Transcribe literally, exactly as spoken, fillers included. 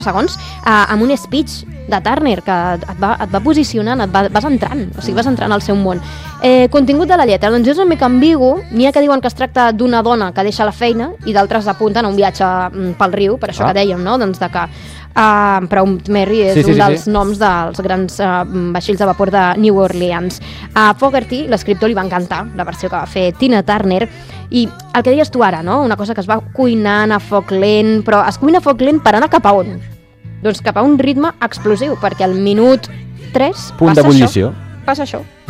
segons, eh, amb un speech de Turner que et va, et va posicionant, et va, vas entrant, o sigui, vas entrant al seu món. Eh, contingut de la lletra, doncs és una mica ambigu, n'hi ha que diuen que es tracta d'una dona que deixa la feina i d'altres apunten a un viatge mm, pel riu, per això ah. que dèiem, no?, doncs de que uh, Proud Mary és sí, sí, un dels sí. noms dels grans uh, vaixells de vapor de New Orleans. A Fogerty, l'escriptor, li va encantar la versió que va fer Tina Turner, i el que deies tu ara, no?, una cosa que es va cuinant a foc lent, però es cuina a foc lent per anar cap a on? Doncs cap a un ritme explosiu, perquè al minut tres Punt passa d'ebullició. això. Passa això.